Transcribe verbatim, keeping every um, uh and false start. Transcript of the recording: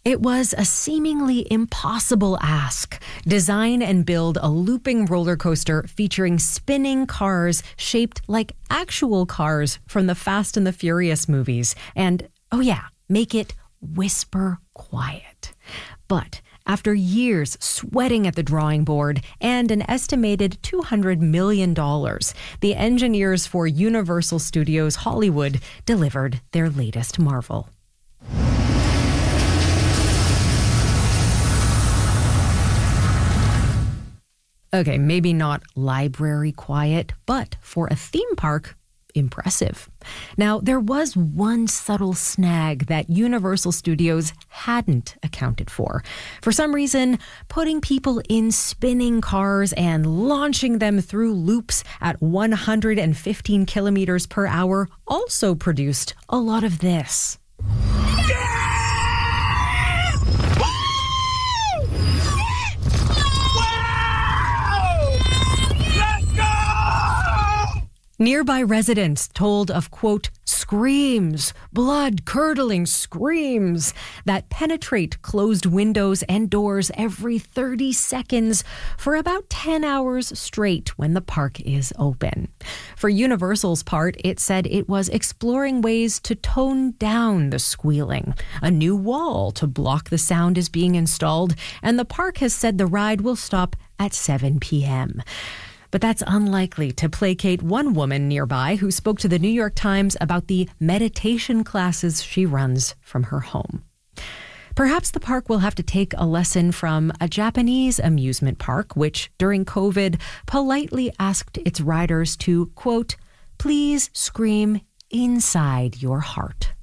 It was a seemingly impossible ask. Design and build a looping roller coaster featuring spinning cars shaped like actual cars from the Fast and the Furious movies. And, oh yeah, make it whisper quiet. But after years sweating at the drawing board and an estimated two hundred million dollars, the engineers for Universal Studios Hollywood delivered their latest marvel. Okay, maybe not library quiet, but for a theme park, impressive. Now, there was one subtle snag that Universal Studios hadn't accounted for. For some reason, putting people in spinning cars and launching them through loops at one hundred fifteen kilometers per hour also produced a lot of this. Nearby residents told of, quote, screams, blood-curdling screams that penetrate closed windows and doors every thirty seconds for about ten hours straight when the park is open. For Universal's part, it said it was exploring ways to tone down the squealing. A new wall to block the sound is being installed, and the park has said the ride will stop at seven p.m. But that's unlikely to placate one woman nearby who spoke to the New York Times about the meditation classes she runs from her home. Perhaps the park will have to take a lesson from a Japanese amusement park, which during COVID politely asked its riders to, quote, please scream inside your heart.